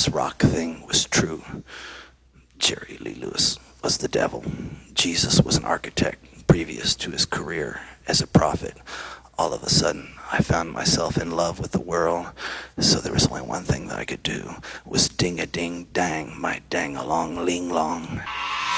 Camps Rock thing was true. Jerry Lee Lewis was the devil. Jesus was an architect previous to his career as a prophet. All of a sudden, I found myself in love with the world, so there was only one thing that I could do, was ding-a-ding-dang, my dang-along-ling-long.